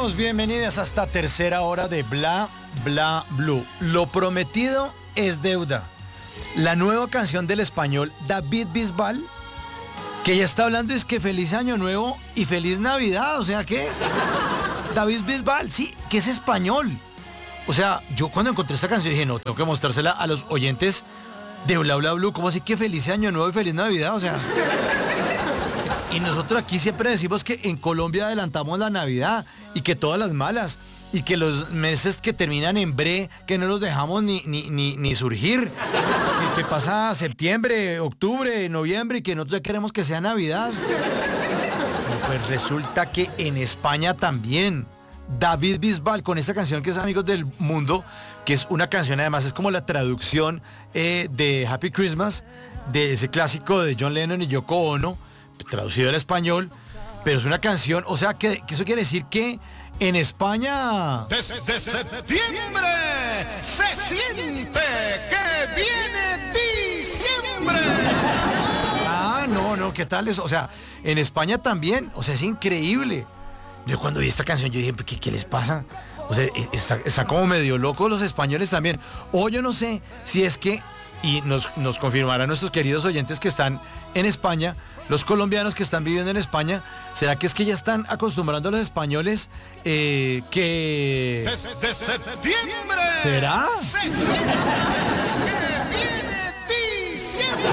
Bienvenidas a esta tercera hora de Bla Bla Blue. Lo prometido es deuda. La nueva canción del español David Bisbal, que ya está hablando es que feliz año nuevo y feliz Navidad, o sea que David Bisbal, sí, que es español. O sea, yo cuando encontré esta canción dije, no, tengo que mostrársela a los oyentes de Bla Bla Blue, ¿cómo así que feliz año nuevo y feliz Navidad? O sea, y nosotros aquí siempre decimos que en Colombia adelantamos la Navidad y que todas las malas y que los meses que terminan en bre, que no los dejamos ni surgir, que pasa septiembre, octubre, noviembre y que nosotros ya queremos que sea Navidad. Pues resulta que en España también David Bisbal con esta canción que es Amigos del Mundo, que es una canción además es como la traducción de Happy Christmas, de ese clásico de John Lennon y Yoko Ono, traducido al español, pero es una canción, o sea que eso quiere decir que en España desde septiembre se siente que viene diciembre. No, ¿qué tal eso? O sea, en España también, o sea, es increíble. Yo cuando vi esta canción yo dije, ¿qué les pasa? O sea, está como medio locos los españoles también. O yo no sé si es que, y nos confirmarán nuestros queridos oyentes que están en España, los colombianos que están viviendo en España, ¿será que es que ya están acostumbrando a los españoles que... Desde septiembre ¿será? se siente que viene diciembre.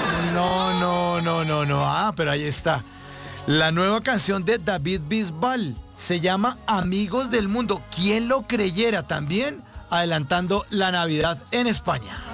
No. Ah, pero ahí está. La nueva canción de David Bisbal se llama Amigos del Mundo. ¿Quién lo creyera? También adelantando la Navidad en España.